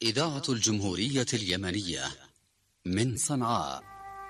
إذاعة الجمهورية اليمنية من صنعاء.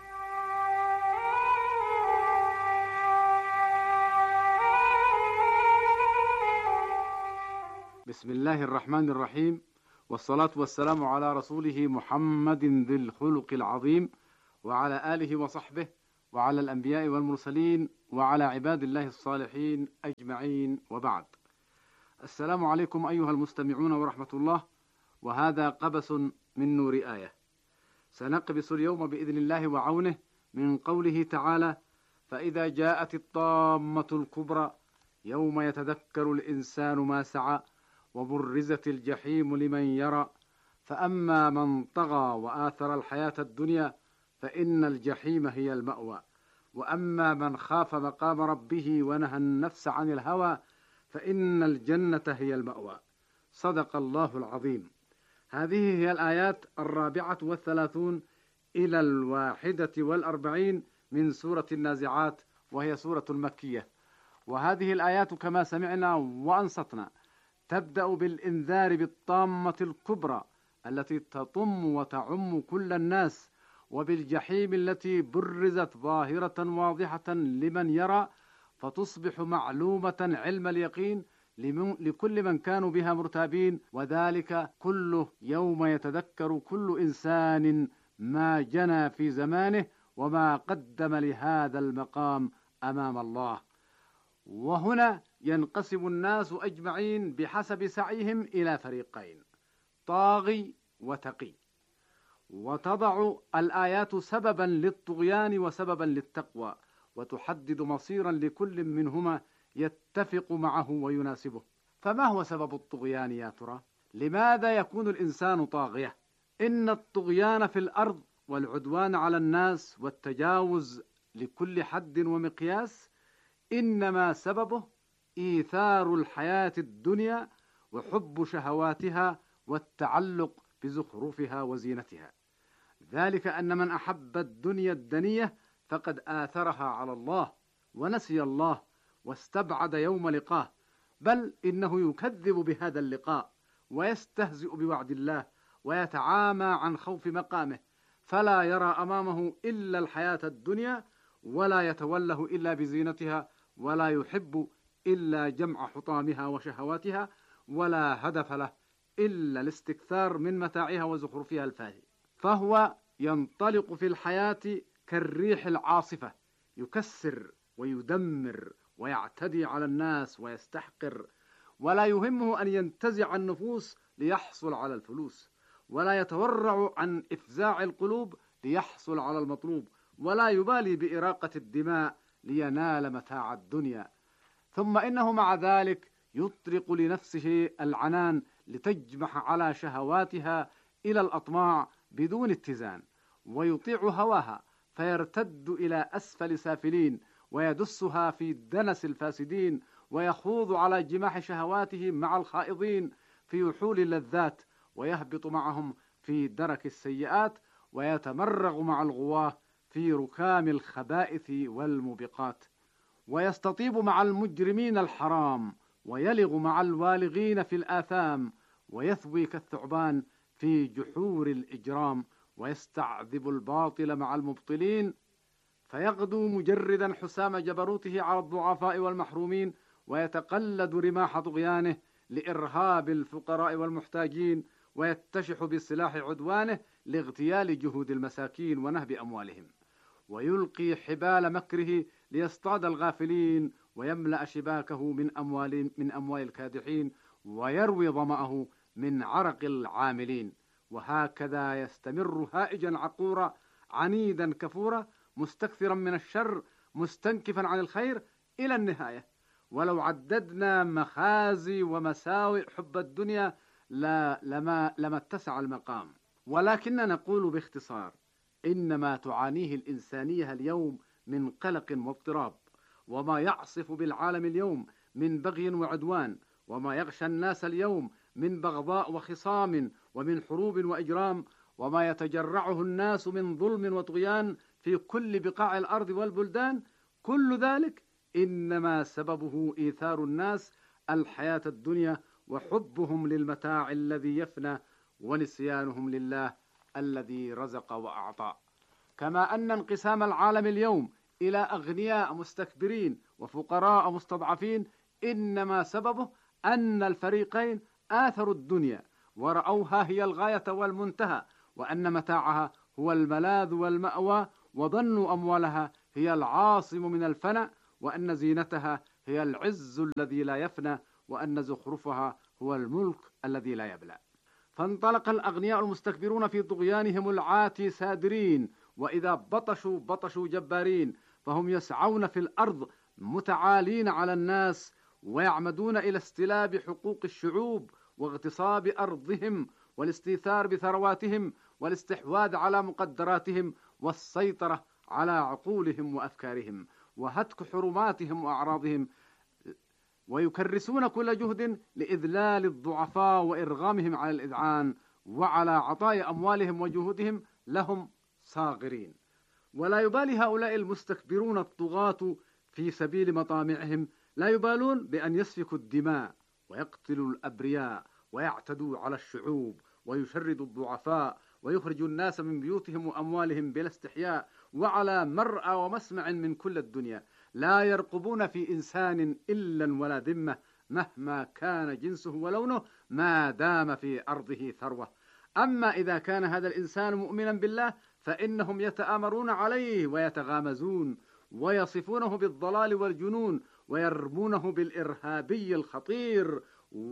بسم الله الرحمن الرحيم، والصلاة والسلام على رسوله محمد ذي الخلق العظيم، وعلى آله وصحبه، وعلى الأنبياء والمرسلين، وعلى عباد الله الصالحين أجمعين، وبعد. السلام عليكم أيها المستمعون ورحمة الله، وهذا قبس من نور آية. سنقبس اليوم بإذن الله وعونه من قوله تعالى: فإذا جاءت الطامة الكبرى يوم يتذكر الإنسان ما سعى وبرزت الجحيم لمن يرى فأما من طغى وآثر الحياة الدنيا فإن الجحيم هي المأوى وأما من خاف مقام ربه ونهى النفس عن الهوى فإن الجنة هي المأوى. صدق الله العظيم. هذه هي الآيات 34 إلى 41 من سورة النازعات، وهي سورة المكية. وهذه الآيات كما سمعنا وأنصتنا تبدأ بالإنذار بالطامة الكبرى التي تطم وتعم كل الناس، وبالجحيم التي برزت ظاهرة واضحة لمن يرى، فتصبح معلومة علم اليقين لكل من كانوا بها مرتابين، وذلك كله يوم يتذكر كل إنسان ما جنى في زمانه وما قدم لهذا المقام أمام الله. وهنا ينقسم الناس أجمعين بحسب سعيهم إلى فريقين: طاغي وتقي. وتضع الآيات سببا للطغيان وسببا للتقوى، وتحدد مصيرا لكل منهما يتفق معه ويناسبه. فما هو سبب الطغيان يا ترى؟ لماذا يكون الإنسان طاغية؟ إن الطغيان في الأرض والعدوان على الناس والتجاوز لكل حد ومقياس إنما سببه إيثار الحياة الدنيا وحب شهواتها والتعلق بزخرفها وزينتها. ذلك أن من أحب الدنيا الدنية فقد آثرها على الله ونسي الله واستبعد يوم لقاه، بل إنه يكذب بهذا اللقاء ويستهزئ بوعد الله ويتعامى عن خوف مقامه، فلا يرى أمامه إلا الحياة الدنيا، ولا يتوله إلا بزينتها، ولا يحب إلا جمع حطامها وشهواتها، ولا هدف له إلا الاستكثار من متاعها وزخرفها الفاهي. فهو ينطلق في الحياة كالريح العاصفة، يكسر ويدمر ويعتدي على الناس ويستحقر، ولا يهمه أن ينتزع النفوس ليحصل على الفلوس، ولا يتورع عن إفزاع القلوب ليحصل على المطلوب، ولا يبالي بإراقة الدماء لينال متاع الدنيا. ثم إنه مع ذلك يطرق لنفسه العنان لتجمح على شهواتها إلى الأطماع بدون اتزان، ويطيع هواها فيرتد إلى أسفل سافلين، ويدسها في دنس الفاسدين، ويخوض على جماح شهواته مع الخائضين في وحول اللذات، ويهبط معهم في درك السيئات، ويتمرغ مع الغواة في ركام الخبائث والموبقات، ويستطيب مع المجرمين الحرام، ويلغ مع الوالغين في الآثام، ويثوي كالثعبان في جحور الإجرام، ويستعذب الباطل مع المبطلين، فيغدو مجردا حسام جبروته على الضعفاء والمحرومين، ويتقلد رماح طغيانه لإرهاب الفقراء والمحتاجين، ويتشح بسلاح عدوانه لاغتيال جهود المساكين ونهب أموالهم، ويلقي حبال مكره ليصطاد الغافلين، ويملأ شباكه من أموال الكادحين، ويروي ظمأه من عرق العاملين. وهكذا يستمر هائجا عقورا عنيدا كفورا، مستكثرا من الشر مستنكفا عن الخير إلى النهاية. ولو عددنا مخازي ومساوئ حب الدنيا لما اتسع المقام، ولكن نقول باختصار: إنما تعانيه الإنسانية اليوم من قلق واضطراب، وما يعصف بالعالم اليوم من بغي وعدوان، وما يغشى الناس اليوم من بغضاء وخصام ومن حروب وإجرام، وما يتجرعه الناس من ظلم وطغيان في كل بقاع الأرض والبلدان، كل ذلك إنما سببه إيثار الناس الحياة الدنيا وحبهم للمتاع الذي يفنى ونسيانهم لله الذي رزق وأعطى. كما أن انقسام العالم اليوم إلى أغنياء مستكبرين وفقراء مستضعفين إنما سببه أن الفريقين آثروا الدنيا ورأوها هي الغاية والمنتهى، وأن متاعها هو الملاذ والمأوى، وظنوا أموالها هي العاصم من الفناء، وأن زينتها هي العز الذي لا يفنى، وأن زخرفها هو الملك الذي لا يبلى. فانطلق الأغنياء المستكبرون في طغيانهم العاتي سادرين، وإذا بطشوا بطشوا جبارين، فهم يسعون في الأرض متعالين على الناس، ويعمدون إلى استلاب حقوق الشعوب واغتصاب أرضهم والاستيثار بثرواتهم والاستحواذ على مقدراتهم والسيطرة على عقولهم وأفكارهم وهتك حرماتهم وأعراضهم، ويكرسون كل جهد لإذلال الضعفاء وإرغامهم على الإذعان وعلى عطاء أموالهم وجهودهم لهم صاغرين. ولا يبالي هؤلاء المستكبرون الطغاة في سبيل مطامعهم، لا يبالون بأن يسفكوا الدماء ويقتلوا الأبرياء ويعتدوا على الشعوب ويشردوا الضعفاء ويخرجوا الناس من بيوتهم وأموالهم بلا استحياء وعلى مرأى ومسمع من كل الدنيا. لا يرقبون في إنسان إلا ولا ذمة مهما كان جنسه ولونه ما دام في أرضه ثروة. أما إذا كان هذا الإنسان مؤمنا بالله فإنهم يتآمرون عليه ويتغامزون ويصفونه بالضلال والجنون ويرمونه بالإرهابي الخطير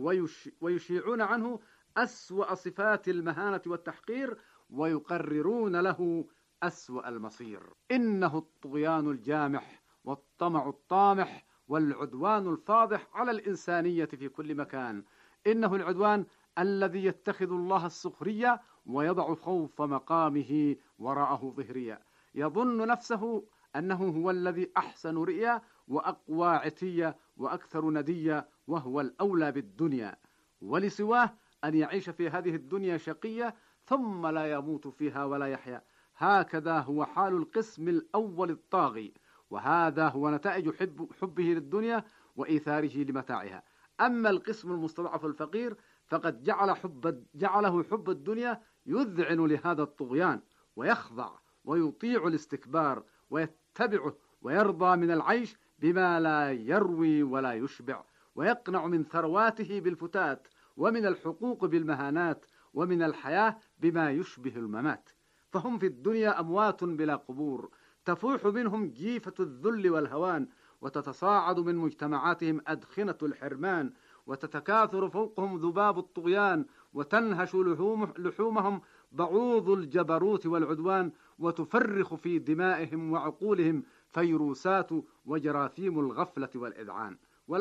ويشيعون عنه أسوأ صفات المهانة والتحقير ويقررون له أسوأ المصير. إنه الطغيان الجامح والطمع الطامح والعدوان الفاضح على الإنسانية في كل مكان. إنه العدوان الذي يتخذ الله السخرية ويضع خوف مقامه وراءه ظهريا. يظن نفسه أنه هو الذي أحسن رئيا وأقوى عتية وأكثر ندية، وهو الأولى بالدنيا، ولسواه أن يعيش في هذه الدنيا شقية ثم لا يموت فيها ولا يحيا. هكذا هو حال القسم الأول الطاغي، وهذا هو نتائج حبه للدنيا وإيثاره لمتاعها. أما القسم المستضعف الفقير فقد جعله حب الدنيا يذعن لهذا الطغيان ويخضع ويطيع الاستكبار ويتبعه ويرضى من العيش بما لا يروي ولا يشبع، ويقنع من ثرواته بالفتات ومن الحقوق بالمهانات ومن الحياة بما يشبه الممات. فهم في الدنيا أموات بلا قبور، تفوح منهم جيفة الذل والهوان، وتتصاعد من مجتمعاتهم أدخنة الحرمان، وتتكاثر فوقهم ذباب الطغيان، وتنهش لحومهم بعوض الجبروت والعدوان، وتفرخ في دمائهم وعقولهم فيروسات وجراثيم الغفلة والإذعان.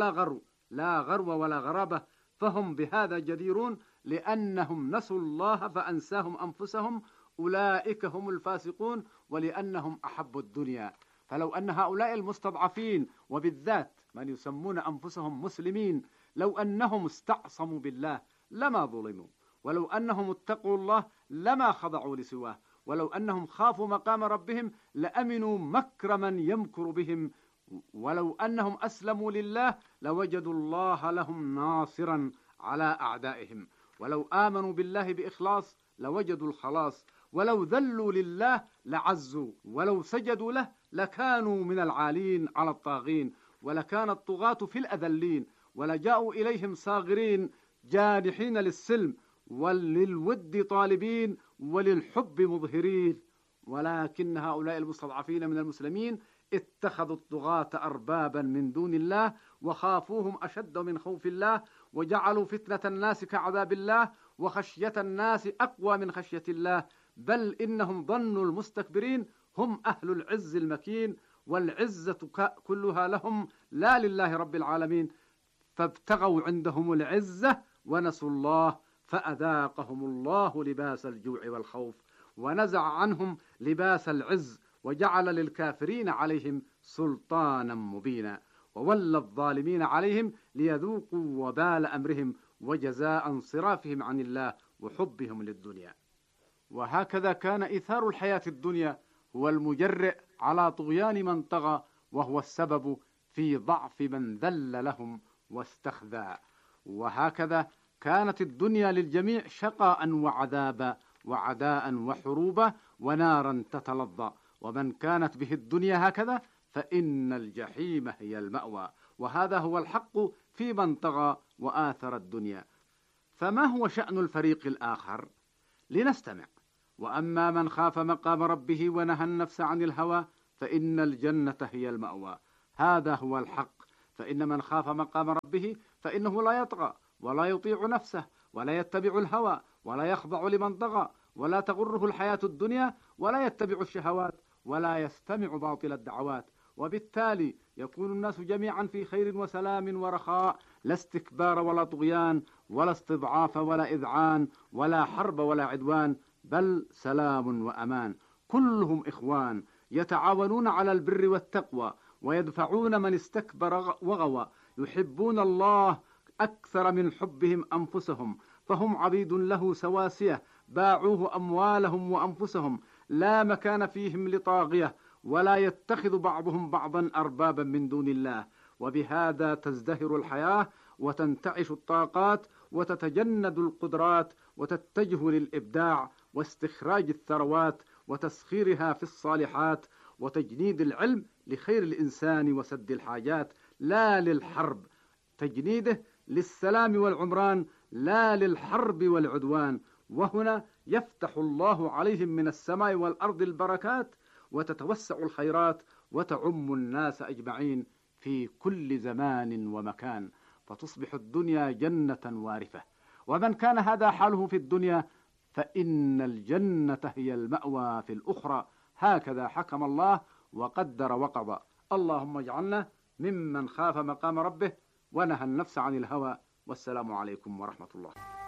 لا غرو ولا غرابة، فهم بهذا جديرون لأنهم نسوا الله فأنساهم أنفسهم، أولئك هم الفاسقون، ولأنهم أحبوا الدنيا. فلو أن هؤلاء المستضعفين وبالذات من يسمون أنفسهم مسلمين لو أنهم استعصموا بالله لما ظلموا، ولو أنهم اتقوا الله لما خضعوا لسواه، ولو أنهم خافوا مقام ربهم لأمنوا مكر من يمكر بهم، ولو أنهم أسلموا لله لوجدوا الله لهم ناصرا على أعدائهم، ولو آمنوا بالله بإخلاص لوجدوا الخلاص، ولو ذلوا لله لعزوا، ولو سجدوا له لكانوا من العالين على الطاغين، ولكان الطغاة في الأذلين، ولجاءوا إليهم صاغرين جانحين للسلم وللود طالبين وللحب مظهرين. ولكن هؤلاء المستضعفين من المسلمين اتخذوا الطغاة أربابا من دون الله وخافوهم أشد من خوف الله، وجعلوا فتنة الناس كعذاب الله وخشية الناس أقوى من خشية الله، بل إنهم ظنوا المستكبرين هم أهل العز المكين، والعزة كلها لهم لا لله رب العالمين، فابتغوا عندهم العزة ونسوا الله فأذاقهم الله لباس الجوع والخوف، ونزع عنهم لباس العز، وجعل للكافرين عليهم سلطانا مبينا، وولى الظالمين عليهم ليذوقوا وبال أمرهم وجزاء انصرافهم عن الله وحبهم للدنيا. وهكذا كان إيثار الحياة الدنيا هو المجرئ على طغيان من طغى، وهو السبب في ضعف من ذل لهم واستخذى. وهكذا كانت الدنيا للجميع شقاء وعذابا وعداء وحروبا ونارا تتلظى، ومن كانت به الدنيا هكذا فإن الجحيم هي المأوى، وهذا هو الحق في من طغى وآثر الدنيا. فما هو شأن الفريق الآخر؟ لنستمع. وأما من خاف مقام ربه ونهى النفس عن الهوى فإن الجنة هي المأوى. هذا هو الحق، فإن من خاف مقام ربه فإنه لا يطغى ولا يطيع نفسه ولا يتبع الهوى ولا يخضع لمن طغى ولا تغره الحياة الدنيا ولا يتبع الشهوات ولا يستمع باطل الدعوات، وبالتالي يكون الناس جميعا في خير وسلام ورخاء، لا استكبار ولا طغيان ولا استضعاف ولا إذعان ولا حرب ولا عدوان، بل سلام وأمان. كلهم إخوان يتعاونون على البر والتقوى ويدفعون من استكبر وغوى، يحبون الله أكثر من حبهم أنفسهم، فهم عبيد له سواسية باعوه أموالهم وأنفسهم، لا مكان فيهم لطاغية ولا يتخذ بعضهم بعضا أربابا من دون الله. وبهذا تزدهر الحياة وتنتعش الطاقات وتتجند القدرات وتتجه للإبداع واستخراج الثروات وتسخيرها في الصالحات وتجنيد العلم لخير الإنسان وسد الحاجات، لا للحرب، تجنيده للسلام والعمران لا للحرب والعدوان. وهنا يفتح الله عليهم من السماء والأرض البركات وتتوسع الخيرات وتعم الناس أجمعين في كل زمان ومكان، فتصبح الدنيا جنة وارفة. ومن كان هذا حاله في الدنيا فإن الجنة هي المأوى في الأخرى. هكذا حكم الله وقدر وقضى. اللهم اجعلنا ممن خاف مقام ربه ونهى النفس عن الهوى. والسلام عليكم ورحمة الله.